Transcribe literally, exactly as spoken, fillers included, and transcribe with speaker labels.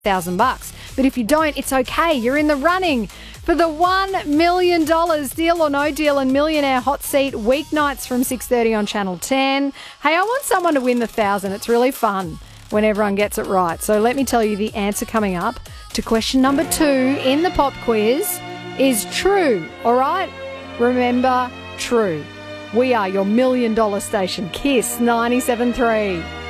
Speaker 1: thousand bucks. But if you don't, it's okay. You're in the running for the one million dollars Deal or No Deal and Millionaire Hot Seat weeknights from six thirty on Channel ten. Hey, I want someone to win the thousand. It's really fun when everyone gets it right. So let me tell you the answer coming up to question number two in the pop quiz is true. All right? Remember, true. We are your million dollar station. Kiss ninety-seven point three.